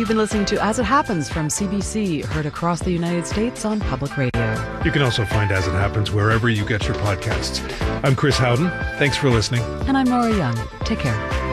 You've been listening to As It Happens from CBC, heard across the United States on Public Radio. You can also find As It Happens wherever you get your podcasts. I'm Chris Howden. Thanks for listening. And I'm Nora Young. Take care.